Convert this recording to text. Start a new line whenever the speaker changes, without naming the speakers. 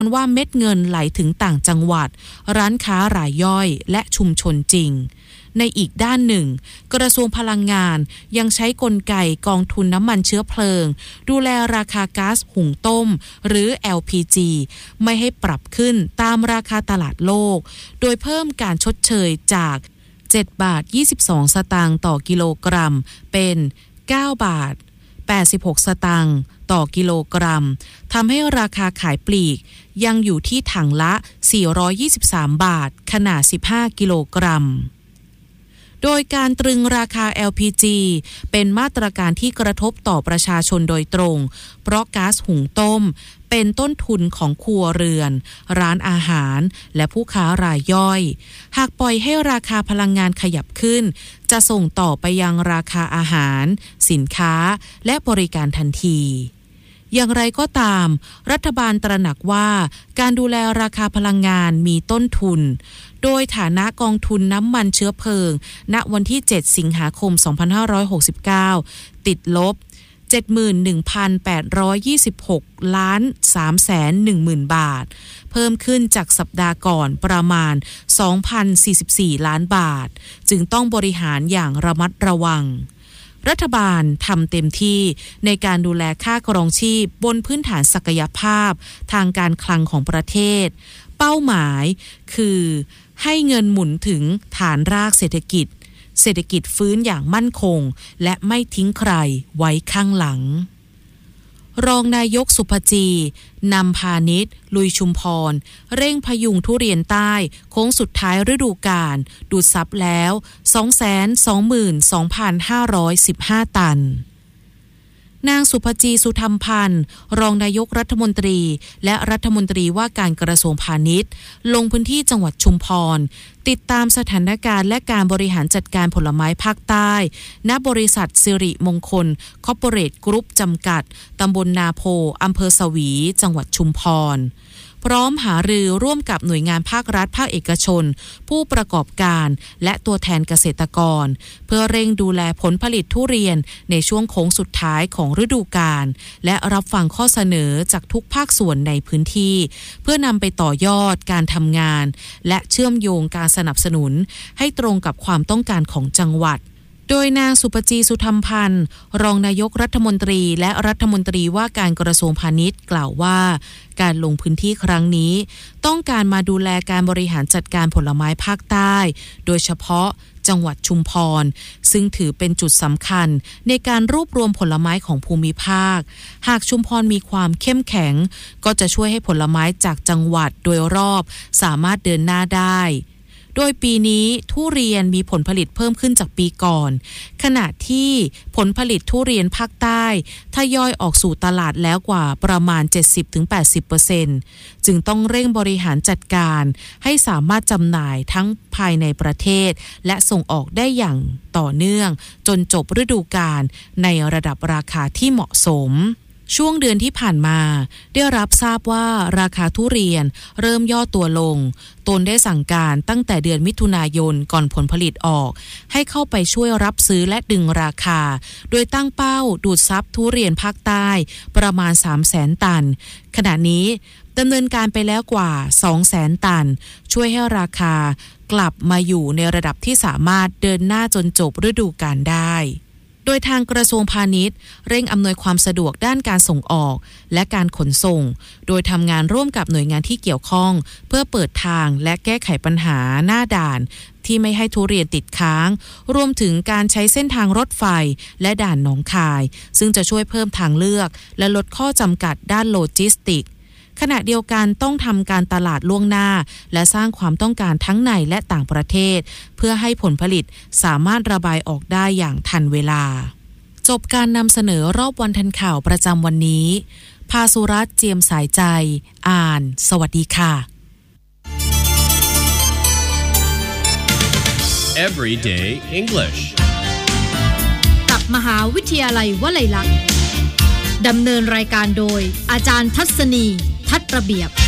ว่าเม็ดเงินไหลถึงต่างจังหวัดร้านค้ารายย่อยและชุมชนจริงในอีกด้านหนึ่งกระทรวงพลังงานยังใช้กลไกกองทุนน้ำมันเชื้อเพลิงดูแลราคาก๊าซหุงต้มหรือ LPG ไม่ให้ปรับขึ้นตามราคาตลาดโลกโดยเพิ่มการชดเชยจาก7 บาท 22 สตางค์ต่อกิโลกรัมเป็น9 บาท 86 สตางค์ต่อกิโลกรัมทำให้ราคาขายปลีกยังอยู่ที่ถังละ423 บาทขนาด15 กิโลกรัมโดยการตรึงราคา LPG เป็นมาตรการที่กระทบต่อประชาชนโดยตรงเพราะก๊าซหุงต้มเป็นต้นทุนของครัวเรือนร้านอาหารและผู้ค้ารายย่อยหากปล่อยให้ราคาพลังงานขยับขึ้นจะส่งต่อไปยังราคาอาหารสินค้าและบริการทันทีอย่างไรก็ตามรัฐบาลตระหนักว่าการดูแลราคาพลังงานมีต้นทุนโดยฐานะกองทุนน้ำมันเชื้อเพลิงณวันที่7 สิงหาคม 2569ติดลบ 71,826 ล้าน 310,000 บาทเพิ่มขึ้นจากสัปดาห์ก่อนประมาณ 2,044 ล้านบาทจึงต้องบริหารอย่างระมัดระวังรัฐบาลทำเต็มที่ในการดูแลค่าครองชีพบนพื้นฐานศักยภาพทางการคลังของประเทศเป้าหมายคือให้เงินหมุนถึงฐานรากเศรษฐกิจฟื้นอย่างมั่นคงและไม่ทิ้งใครไว้ข้างหลังรองนายกสุภจีนำพาณิชย์ลุยชุมพรเร่งพยุงทุเรียนใต้โค้งสุดท้ายฤดูกาลดูดซับแล้ว 222,515 ตันนางสุภจีสุธรรมพันธ์รองนายกรัฐมนตรีและรัฐมนตรีว่าการกระทรวงพาณิชย์ลงพื้นที่จังหวัดชุมพรติดตามสถานการณ์และการบริหารจัดการผลไม้ภาคใต้ณบริษัทสิริมงคลคอร์ปอเรทกรุ๊ปจำกัดตำบลนาโพอำเภอสวีจังหวัดชุมพรพร้อมหารือร่วมกับหน่วยงานภาครัฐภาคเอกชนผู้ประกอบการและตัวแทนเกษตรกรเพื่อเร่งดูแลผลผลิตทุเรียนในช่วงโค้งสุดท้ายของฤดูกาลและรับฟังข้อเสนอจากทุกภาคส่วนในพื้นที่เพื่อนำไปต่อยอดการทำงานและเชื่อมโยงการสนับสนุนให้ตรงกับความต้องการของจังหวัดโดยนางสุปจีสุธรรมพันธ์รองนายกรัฐมนตรีและรัฐมนตรีว่าการกระทรวงพาณิชย์กล่าวว่าการลงพื้นที่ครั้งนี้ต้องการมาดูแลการบริหารจัดการผลไม้ภาคใต้โดยเฉพาะจังหวัดชุมพรซึ่งถือเป็นจุดสำคัญในการรวบรวมผลไม้ของภูมิภาคหากชุมพรมีความเข้มแข็งก็จะช่วยให้ผลไม้จากจังหวัดโดยรอบสามารถเดินหน้าได้โดยปีนี้ทุเรียนมีผลผลิตเพิ่มขึ้นจากปีก่อนขณะที่ผลผลิตทุเรียนภาคใต้ทยอยออกสู่ตลาดแล้วกว่าประมาณ 70-80% จึงต้องเร่งบริหารจัดการให้สามารถจำหน่ายทั้งภายในประเทศและส่งออกได้อย่างต่อเนื่องจนจบฤดูกาลในระดับราคาที่เหมาะสมช่วงเดือนที่ผ่านมาได้รับทราบว่าราคาทุเรียนเริ่มย่อตัวลงตนได้สั่งการตั้งแต่เดือนมิถุนายนก่อนผลผลิตออกให้เข้าไปช่วยรับซื้อและดึงราคาโดยตั้งเป้าดูดซับทุเรียนภาคใต้ประมาณ 300,000 ตันขณะนี้ดำเนินการไปแล้วกว่า 200,000 ตันช่วยให้ราคากลับมาอยู่ในระดับที่สามารถเดินหน้าจนจบฤดูกาลได้โดยทางกระทรวงพาณิชย์เร่งอำนวยความสะดวกด้านการส่งออกและการขนส่งโดยทำงานร่วมกับหน่วยงานที่เกี่ยวข้องเพื่อเปิดทางและแก้ไขปัญหาหน้าด่านที่ไม่ให้ทุเรียนติดค้างรวมถึงการใช้เส้นทางรถไฟและด่านหนองคายซึ่งจะช่วยเพิ่มทางเลือกและลดข้อจำกัดด้านโลจิสติกขณะเดียวกันต้องทำการตลาดล่วงหน้าและสร้างความต้องการทั้งในและต่างประเทศเพื่อให้ผลผลิตสามารถระบายออกได้อย่างทันเวลาจบการนำเสนอรอบวันทันข่าวประจำวันนี้ภาสุรัตน์เจียมสายใจอ่านสวัสดีค่ะ
Everyday English
กับมหาวิทยาลัยวลัยลักษณ์ดำเนินรายการโดยอาจารย์ทัศนีทัศน์ระเบียบ